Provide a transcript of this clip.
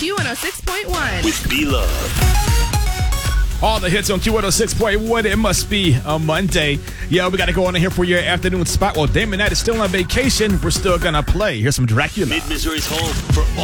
Q106.1. With B-Love. All the hits on Q106.1. It must be a Monday. Yeah, we got to go on in here for your afternoon spot. Well, Damon Knight is still on vacation. We're still going to play. Here's some Dracula. Mid-Missouri's home for